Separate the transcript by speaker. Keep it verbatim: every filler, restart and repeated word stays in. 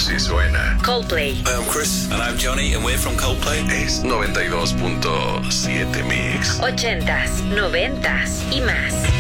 Speaker 1: Así suena.
Speaker 2: Coldplay.
Speaker 3: Hi, I'm Chris. And I'm Johnny, and we're from Coldplay.
Speaker 1: Es noventa y dos punto siete Mix.
Speaker 2: Ochentas, noventas y más.